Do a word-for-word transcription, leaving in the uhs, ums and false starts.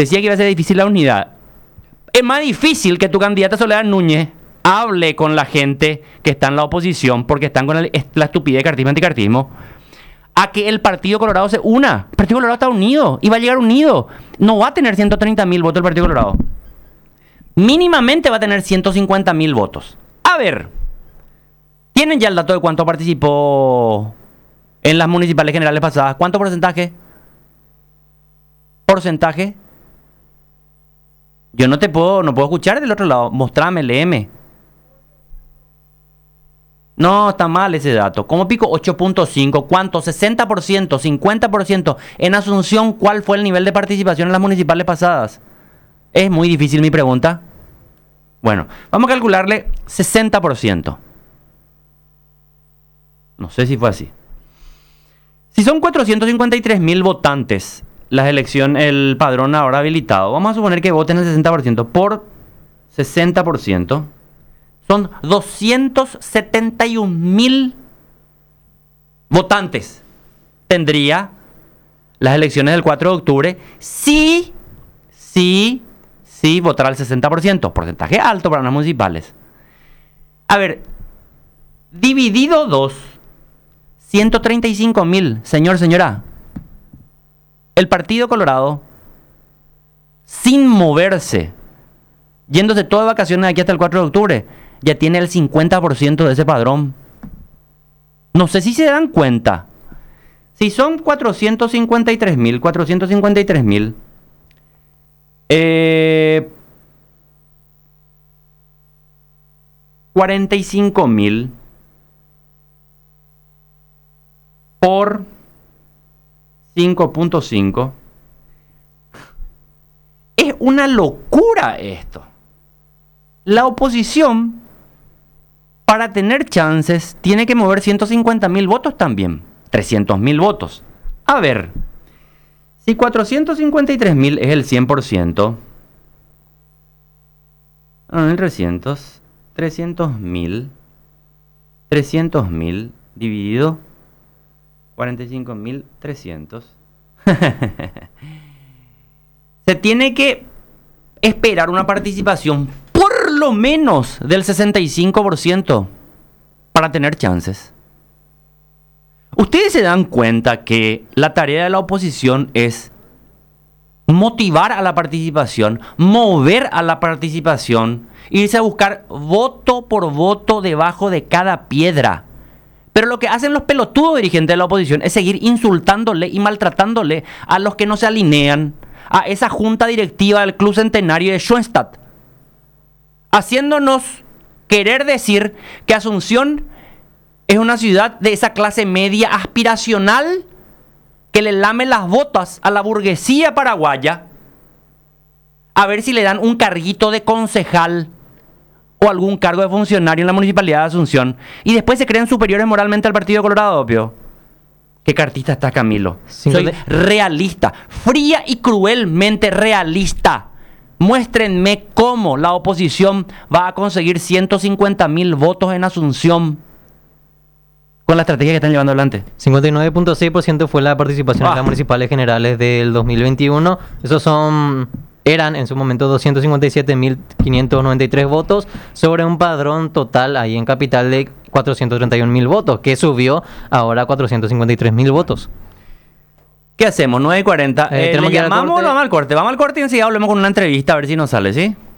decía que iba a ser difícil la unidad. Es más difícil que tu candidata Soledad Núñez hable con la gente que está en la oposición porque están con el, la estupidez cartismo anticartismo, a que el Partido Colorado se una. El Partido Colorado está unido y va a llegar unido. No va a tener ciento treinta mil votos el Partido Colorado. Mínimamente va a tener ciento cincuenta mil votos. A ver, ¿tienen ya el dato de cuánto participó en las municipales generales pasadas? ¿Cuánto porcentaje? ¿Porcentaje? Yo no te puedo, no puedo escuchar del otro lado. Mostrame, léeme. No, está mal ese dato. ¿Cómo pico? ocho punto cinco. ¿Cuánto? ¿sesenta por ciento? ¿cincuenta por ciento? En Asunción, ¿cuál fue el nivel de participación en las municipales pasadas? Es muy difícil mi pregunta. Bueno, vamos a calcularle sesenta por ciento. No sé si fue así. Si son cuatrocientos cincuenta y tres mil votantes, las elecciones, el padrón ahora habilitado, vamos a suponer que voten el sesenta por ciento. Por sesenta por ciento son doscientos setenta y un mil votantes. Tendría las elecciones del cuatro de octubre si, si, si votara el sesenta por ciento. Porcentaje alto para las municipales. A ver, dividido dos, ciento treinta y cinco mil, señor, señora. El Partido Colorado, sin moverse, yéndose todas vacaciones aquí hasta el cuatro de octubre, ya tiene el cincuenta por ciento de ese padrón. No sé si se dan cuenta. Si son cuatrocientos cincuenta y tres mil, cuatrocientos cincuenta y tres mil, eh, cuarenta y cinco mil por cinco punto cinco. Es una locura esto. La oposición, para tener chances, tiene que mover ciento cincuenta mil votos también. trescientos mil votos. A ver, si cuatrocientos cincuenta y tres mil es el cien por ciento, ah, el trescientos, trescientos mil, trescientos mil dividido cuarenta y cinco mil trescientos. Se tiene que esperar una participación por lo menos del sesenta y cinco por ciento para tener chances. Ustedes se dan cuenta que la tarea de la oposición es motivar a la participación, mover a la participación, irse a buscar voto por voto debajo de cada piedra. Pero lo que hacen los pelotudos dirigentes de la oposición es seguir insultándole y maltratándole a los que no se alinean a esa junta directiva del Club Centenario de Schoenstatt, haciéndonos querer decir que Asunción es una ciudad de esa clase media aspiracional que le lame las botas a la burguesía paraguaya a ver si le dan un carguito de concejal o algún cargo de funcionario en la Municipalidad de Asunción y después se creen superiores moralmente al Partido Colorado, obvio. ¿Qué cartista está Camilo? Soy de... realista, fría y cruelmente realista. Muéstrenme cómo la oposición va a conseguir ciento cincuenta mil votos en Asunción con la estrategia que están llevando adelante. cincuenta y nueve punto seis por ciento fue la participación ah. en las municipales generales del dos mil veintiuno. Esos son... eran en su momento doscientos cincuenta y siete mil quinientos noventa y tres votos sobre un padrón total ahí en Capital de cuatrocientos treinta y un mil votos, que subió ahora a cuatrocientos cincuenta y tres mil votos. ¿Qué hacemos? nueve y cuarenta. Eh, eh, ¿Le llamamos o vamos al corte? Vamos al corte y enseguida hablemos con una entrevista a ver si nos sale, ¿sí?